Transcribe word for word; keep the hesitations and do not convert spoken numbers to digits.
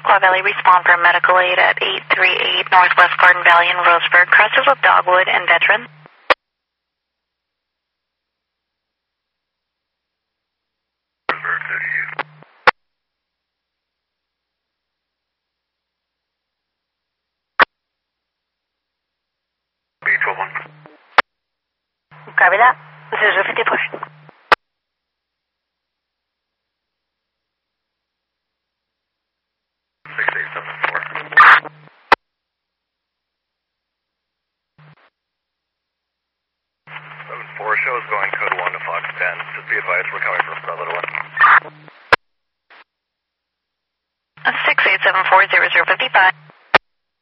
Quad Valley, respond for medical aid at eight three eight Northwest Garden Valley in Roseburg. Crosses with Dogwood and Veteran. B twelve one. Copy that. zero fifty-four. six eight seven four. seven four shows going code one to Fox ten. Just be advised we're coming from Sutherland. six eight seven four zero zero five five.